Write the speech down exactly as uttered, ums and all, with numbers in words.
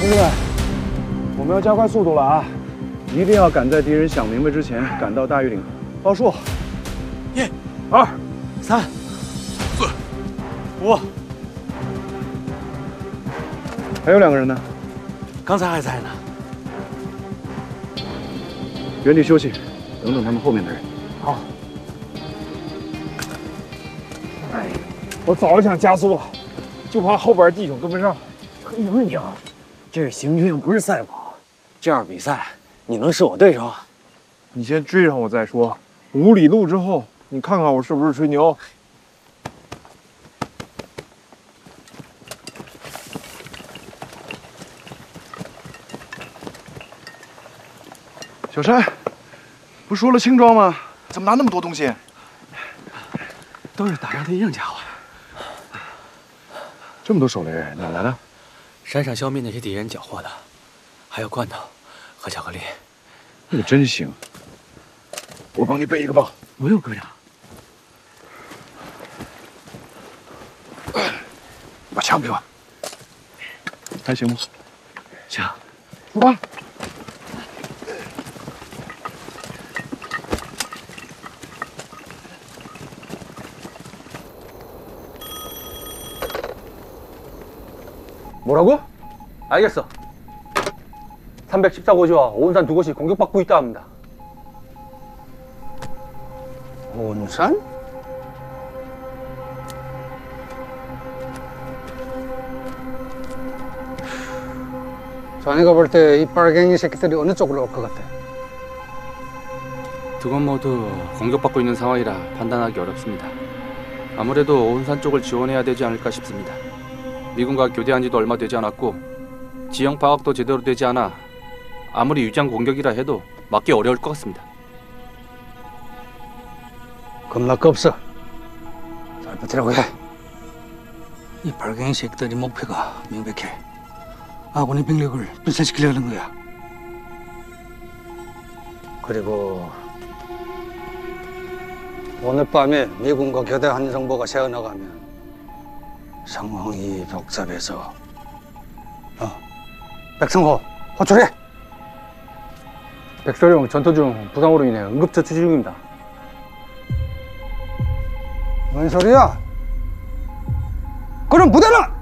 同志们，我们要加快速度了啊！一定要赶在敌人想明白之前赶到大峪岭。报数：一、二、三、四、五。还有两个人呢？ 刚才还在呢。 原地休息，等等他们后面的人。 好。 哎，我早就想加速了，就怕后边弟兄跟不上。 可有你啊！这是行军，又不是赛跑。这样比赛，你能是我对手？ 你先追上我再说。五里路之后，你看看我是不是吹牛？ 小山，不说了轻装吗？怎么拿那么多东西？ 都是打仗的硬家伙。 这么多手雷，哪来的？ 山上消灭那些敌人缴获的，还有罐头和巧克力。 你可真行！我帮你背一个包。 不用哥长。 把枪给我。还行吗？ 行。 出发。 뭐라고? 알겠어. 삼백십사 고지와 오운산 두 곳이 공격받고 있다 합니다. 오운산? 자네가 볼 때 이 빨갱이 새끼들이 어느 쪽으로 올 것 같아? 두 곳 모두 공격받고 있는 상황이라 판단하기 어렵습니다. 아무래도 오운산 쪽을 지원해야 되지 않을까 싶습니다. 미군과 교대한 지도 얼마 되지 않았고 지형 파악도 제대로 되지 않아 아무리 유장 공격이라 해도 막기 어려울 것 같습니다. 겁날 거 없어. 잘 버티라고 해. 이 빨갱이 새끼들이 목표가 명백해. 아군의兵力을 분산시키려는 거야. 그리고 오늘 밤에 미군과 교대한 정보가 새어나가면 상황이 복잡해서 어, 백성호 호출해. 백설용 전투 중 부상으로 인해 응급처치 중입니다. 뭔 소리야? 그럼 부대는?